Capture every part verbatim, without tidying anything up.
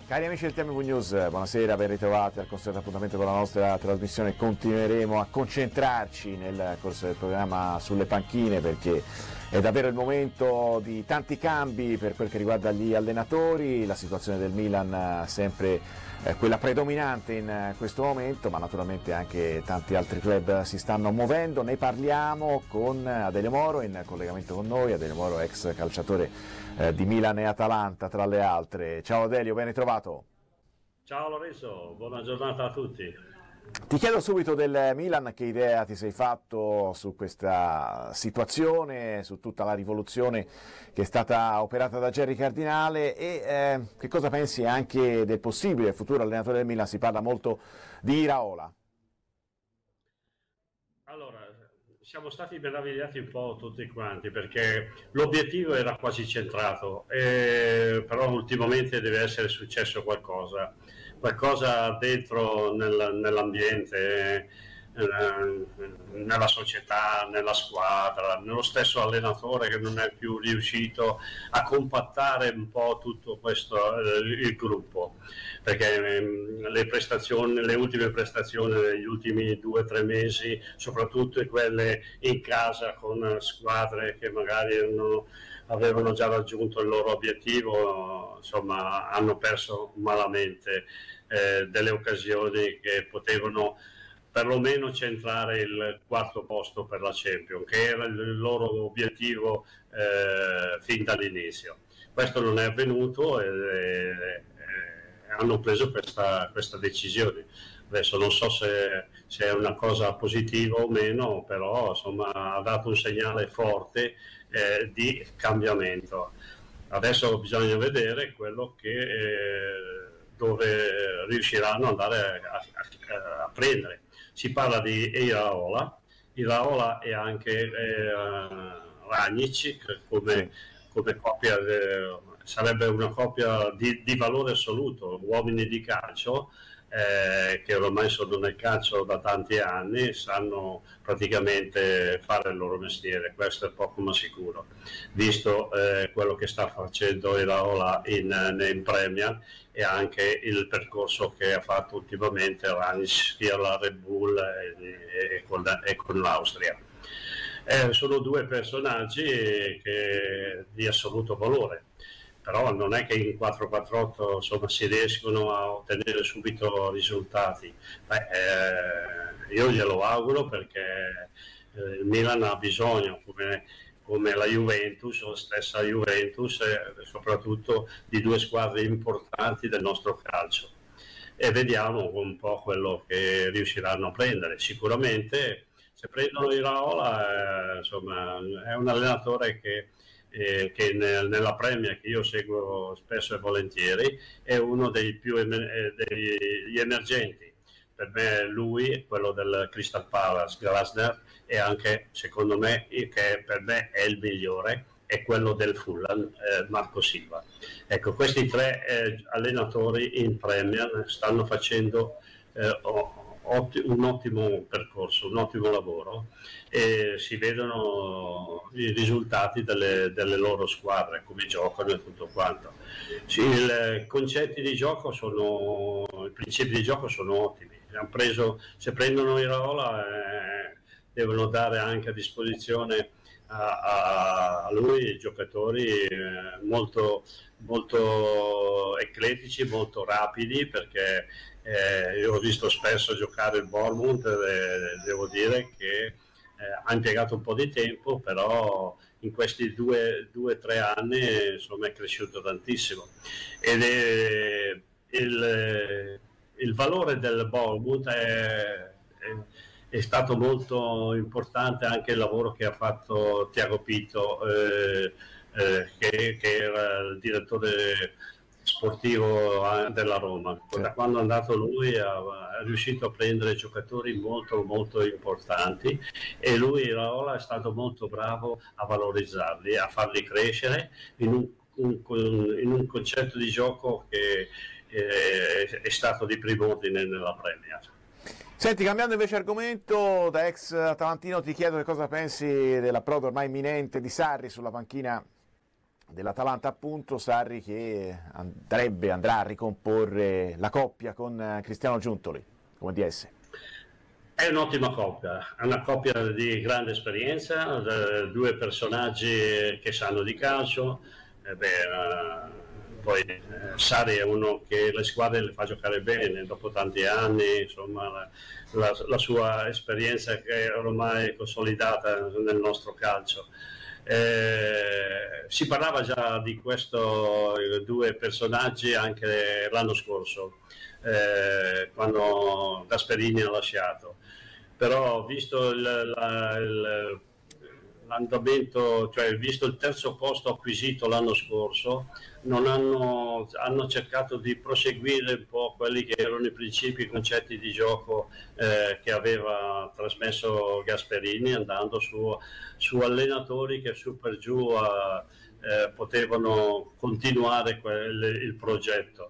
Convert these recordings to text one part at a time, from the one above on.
Cari amici del T M V News, buonasera, ben ritrovati al consueto appuntamento con la nostra trasmissione. Continueremo a concentrarci nel corso del programma sulle panchine perché è davvero il momento di tanti cambi per quel che riguarda gli allenatori, la situazione del Milan sempre eh, quella predominante in questo momento, ma naturalmente anche tanti altri club si stanno muovendo. Ne parliamo con Adelio Moro in collegamento con noi, Adelio Moro ex calciatore Eh, di Milan e Atalanta tra le altre. Ciao Adelio, ben ritrovato. Ciao Lorenzo, buona giornata a tutti. Ti chiedo subito del Milan, che idea ti sei fatto su questa situazione, su tutta la rivoluzione che è stata operata da Gerry Cardinale e eh, che cosa pensi anche del possibile futuro allenatore del Milan? Si parla molto di Iraola. Allora, siamo stati meravigliati un po' tutti quanti perché l'obiettivo era quasi centrato, eh, però ultimamente deve essere successo qualcosa, qualcosa dentro nel, nell'ambiente, eh, nella società, nella squadra, nello stesso allenatore che non è più riuscito a compattare un po' tutto questo, eh, il gruppo. Perché le prestazioni, le ultime prestazioni degli ultimi due o tre mesi, soprattutto quelle in casa con squadre che magari non avevano già raggiunto il loro obiettivo, insomma hanno perso malamente eh, delle occasioni che potevano perlomeno centrare il quarto posto per la Champions, che era il loro obiettivo eh, fin dall'inizio. Questo non è avvenuto e, e hanno preso questa, questa decisione. Adesso non so se, se è una cosa positiva o meno, però insomma ha dato un segnale forte eh, di cambiamento. Adesso bisogna vedere quello che eh, dove riusciranno ad andare a, a, a prendere. Si parla di Iraola, Iraola e anche eh, Ranić come, come coppia. Eh, sarebbe una coppia di, di valore assoluto, uomini di calcio eh, che ormai sono nel calcio da tanti anni, sanno praticamente fare il loro mestiere, questo è poco ma sicuro, visto eh, quello che sta facendo Iraola in, in Premier e anche il percorso che ha fatto ultimamente Ranić sia la Red Bull e, e, con, e con l'Austria. Eh, sono due personaggi che, di assoluto valore. Però non è che in quattro quattro otto insomma, si riescono a ottenere subito risultati. Beh, eh, io glielo auguro perché eh, il Milan ha bisogno, come, come la Juventus, la stessa Juventus, e soprattutto di due squadre importanti del nostro calcio. E vediamo un po' quello che riusciranno a prendere. Sicuramente se prendono Iraola, eh, insomma, è un allenatore che Eh, che nel, nella Premier, che io seguo spesso e volentieri, è uno dei più emer- eh, degli emergenti. Per me lui è quello del Crystal Palace, Glasner, e anche secondo me, che per me è il migliore, è quello del Fulham, eh, Marco Silva. Ecco, questi tre eh, allenatori in Premier stanno facendo eh, un ottimo percorso, un ottimo lavoro e si vedono i risultati delle, delle loro squadre, come giocano e tutto quanto. Sì, i concetti di gioco sono, i principi di gioco sono ottimi. Hanno preso, se prendono Iraola eh, devono dare anche a disposizione a, a lui giocatori eh, molto, molto eclettici, molto rapidi, perché eh, io ho visto spesso giocare il Bournemouth e devo dire che eh, ha impiegato un po' di tempo, però in questi due o tre anni insomma è cresciuto tantissimo ed è, il, il valore del Bournemouth è, è è stato molto importante anche il lavoro che ha fatto Tiago Pinto, eh, eh, che, che era il direttore sportivo della Roma. Da quando è andato lui ha, è riuscito a prendere giocatori molto molto importanti e lui, Iraola, è stato molto bravo a valorizzarli, a farli crescere in un, un, in un concetto di gioco che eh, è stato di primo ordine nella Premier. Senti, cambiando invece argomento, da ex atalantino ti chiedo che cosa pensi dell'approdo ormai imminente di Sarri sulla panchina dell'Atalanta appunto, Sarri che andrebbe, andrà a ricomporre la coppia con Cristiano Giuntoli come D S. È un'ottima coppia, è una coppia di grande esperienza, due personaggi che sanno di calcio. Eh beh, eh, poi eh, Sarri è uno che le squadre le fa giocare bene dopo tanti anni, insomma la, la, la sua esperienza che è ormai consolidata nel nostro calcio. Eh, si parlava già di questi due personaggi anche l'anno scorso, eh, quando Gasperini ha lasciato, però visto il, la, il, l'andamento, cioè visto il terzo posto acquisito l'anno scorso, non hanno, hanno cercato di proseguire un po' quelli che erano i principi, i concetti di gioco eh, che aveva trasmesso Gasperini, andando su, su allenatori che su per giù eh, potevano continuare quel, il progetto.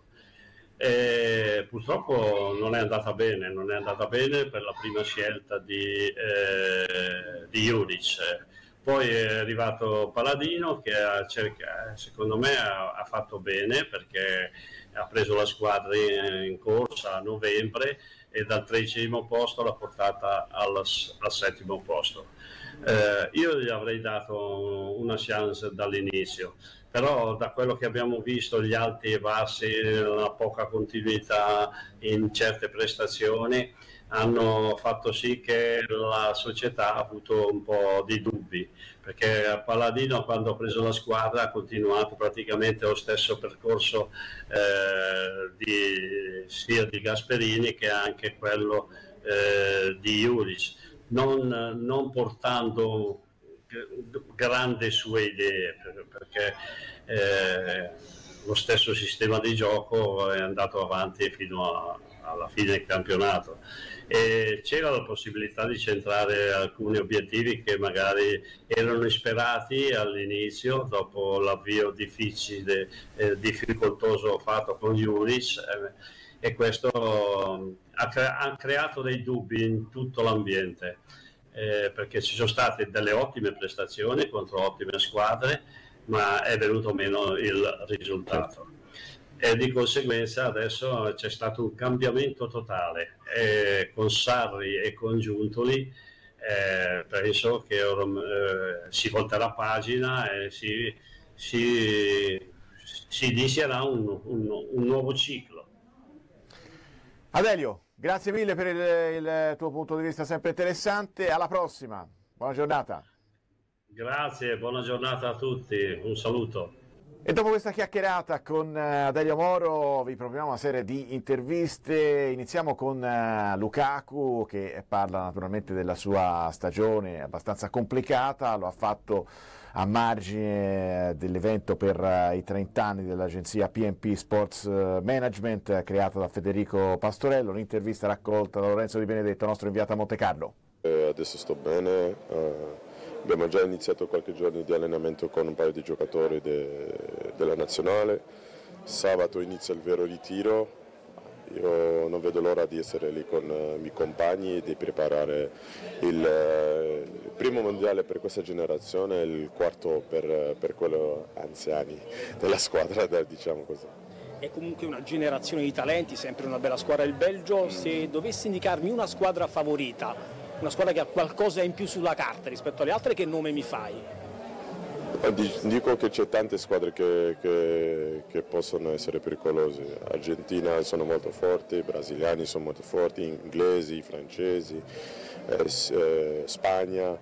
E purtroppo non è andata bene, non è andata bene per la prima scelta di, eh, di Juric. Poi è arrivato Paladino che ha cercato, secondo me ha, ha fatto bene, perché ha preso la squadra in, in corsa a novembre e dal tredicesimo posto l'ha portata al, al settimo posto. Eh, io gli avrei dato una chance dall'inizio, però da quello che abbiamo visto, gli alti e bassi, la poca continuità in certe prestazioni hanno fatto sì che la società ha avuto un po' di dubbi, perché Paladino, quando ha preso la squadra, ha continuato praticamente lo stesso percorso eh, di, sia di Gasperini che anche quello eh, di Juric, non, non portando grandi sue idee, perché eh, lo stesso sistema di gioco è andato avanti fino a, alla fine del campionato, e c'era la possibilità di centrare alcuni obiettivi che magari erano isperati all'inizio, dopo l'avvio difficile, eh, difficoltoso fatto con Juric, eh, e questo ha, cre- ha creato dei dubbi in tutto l'ambiente. Eh, perché ci sono state delle ottime prestazioni contro ottime squadre, ma è venuto meno il risultato, e di conseguenza adesso c'è stato un cambiamento totale, eh, con Sarri e con Giuntoli. Eh, penso che or- eh, si volterà pagina e si, si, si inizierà un, un, un nuovo ciclo. Adelio, grazie mille per il, il tuo punto di vista sempre interessante, alla prossima, buona giornata. Grazie, buona giornata a tutti, un saluto. E dopo questa chiacchierata con Adelio Moro vi proponiamo una serie di interviste. Iniziamo con Lukaku, che parla naturalmente della sua stagione abbastanza complicata, lo ha fatto a margine dell'evento per i trenta anni dell'agenzia P and P Sports Management creata da Federico Pastorello, un'intervista raccolta da Lorenzo Di Benedetto, nostro inviato a Monte Carlo. Eh, adesso sto bene, eh, abbiamo già iniziato qualche giorno di allenamento con un paio di giocatori de, della nazionale, sabato inizia il vero ritiro. Io non vedo l'ora di essere lì con i miei compagni e di preparare il, eh, il primo mondiale per questa generazione e il quarto per, per quello anziani della squadra, diciamo così. È comunque una generazione di talenti, sempre una bella squadra il Belgio. Se dovessi indicarmi una squadra favorita, una squadra che ha qualcosa in più sulla carta rispetto alle altre, che nome mi fai? Dico che c'è tante squadre che, che, che possono essere pericolose. Argentina sono molto forti, i brasiliani sono molto forti, inglesi, francesi, eh, eh, Spagna,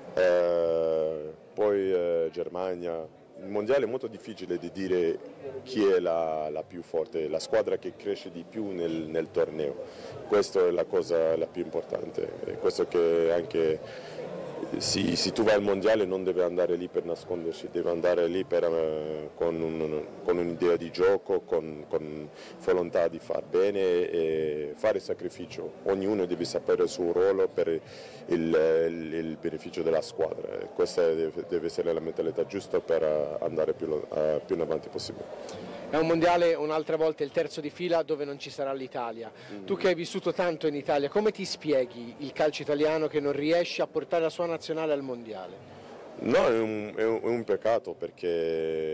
eh, poi eh, Germania. Il mondiale è molto difficile di dire chi è la, la più forte, la squadra che cresce di più nel, nel torneo. Questa è la cosa la più importante, e questo che anche se, se tu vai al mondiale non devi andare lì per nascondersi, devi andare lì per, uh, con, un, con un'idea di gioco, con, con volontà di far bene e fare sacrificio. Ognuno deve sapere il suo ruolo per il, il, il beneficio della squadra. Questa deve, deve essere la mentalità giusta per andare più, uh, più in avanti possibile. È un mondiale un'altra volta il terzo di fila dove non ci sarà l'Italia. Mm. Tu che hai vissuto tanto in Italia, come ti spieghi il calcio italiano che non riesce a portare la sua nazionale al mondiale? No, è un, è un, è un peccato, perché